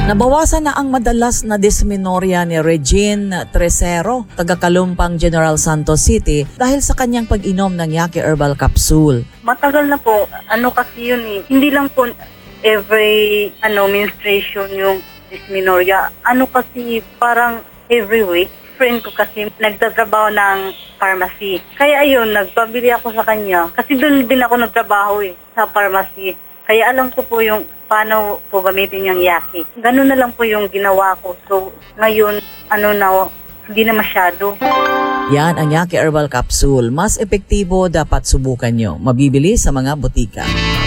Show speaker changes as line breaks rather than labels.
Nabawasan na ang madalas na dysmenorrhea ni Regine Tresero, taga-Kalumpang General Santos City dahil sa kanyang pag-inom ng Yaqui Herbal Capsule.
Matagal na po. Kasi yun eh. Hindi lang po every menstruation yung dysmenorrhea. Kasi parang every week. Friend ko kasi nagtatrabaho ng pharmacy. Kaya ayun, nagpabili ako sa kanya. Kasi doon din ako nagtrabaho sa pharmacy. Kaya alam ko po yung paano po gamitin yung Yaqui. Ganun na lang po yung ginawa ko. So, ngayon, hindi na masyado.
Yan ang Yaqui Herbal Capsule. Mas epektibo, dapat subukan nyo. Mabibili sa mga butika.